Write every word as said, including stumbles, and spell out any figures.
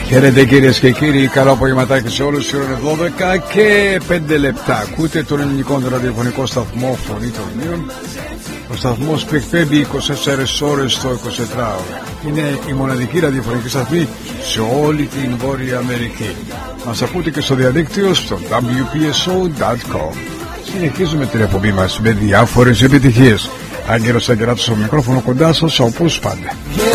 Χαίρετε κυρίες και κύριοι, καλό απογευματάκι σε όλους. Η ώρα είναι δώδεκα και πέντε λεπτά. Ακούτε τον ελληνικό ραδιοφωνικό σταθμό Φωνή των Ελλήνων. Ο σταθμός που εκπέμπει είκοσι τέσσερις ώρες το εικοσιτετράωρο. Είναι η μοναδική ραδιοφωνική σταθμή σε όλη την Βόρεια Αμερική. Μας ακούτε και στο διαδίκτυο στο ντάμπλιου πι ες ο τελεία κομ. Συνεχίζουμε την εκπομπή μας με διάφορες επιτυχίες. Άγγελος Αγγελάτος στο μικρόφωνο κοντά σας όπως πάντα.